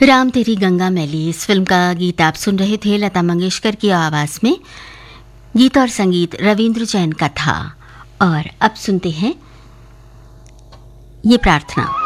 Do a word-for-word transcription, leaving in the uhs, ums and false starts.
राम तेरी गंगा मैली, इस फिल्म का गीत आप सुन रहे थे लता मंगेशकर की आवाज में। गीत और संगीत रविंद्र जैन का था। और अब सुनते हैं ये प्रार्थना।